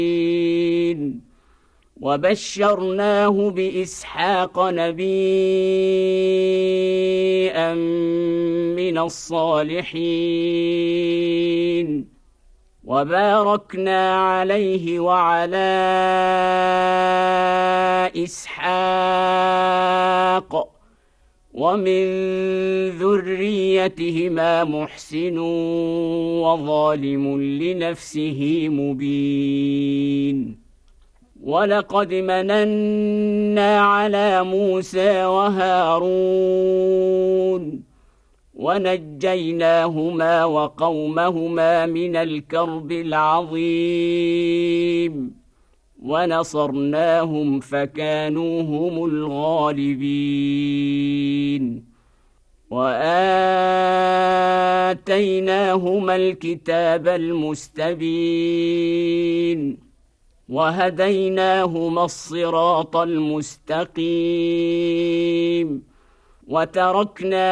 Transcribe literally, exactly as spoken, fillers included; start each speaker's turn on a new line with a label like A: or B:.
A: وبشرناه بإسحاق نبيا من الصالحين وباركنا عليه وعلى إسحاق ومن ذريتهما محسن وظالم لنفسه مبين ولقد مننا على موسى وهارون ونجيناهما وقومهما من الكرب العظيم ونصرناهم فكانوا هم الغالبين وآتيناهما الكتاب المستبين وهديناهما الصراط المستقيم وتركنا